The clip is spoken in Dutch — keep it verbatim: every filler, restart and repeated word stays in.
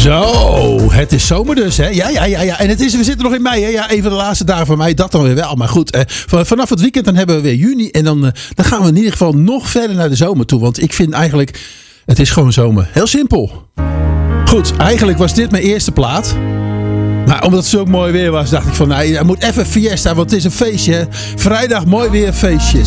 Zo, het is zomer dus, hè? Ja, ja, ja, ja. En het is, we zitten nog in mei, hè? Ja, even de laatste dagen van mei, dat dan weer wel. Maar goed, eh, vanaf het weekend dan hebben we weer juni. En dan, eh, dan gaan we in ieder geval nog verder naar de zomer toe. Want ik vind eigenlijk, het is gewoon zomer. Heel simpel. Goed, eigenlijk was dit mijn eerste plaat. Maar omdat het zo mooi weer was, dacht ik van, nou, er moet even fiesta, want het is een feestje. Vrijdag mooi weer feestje.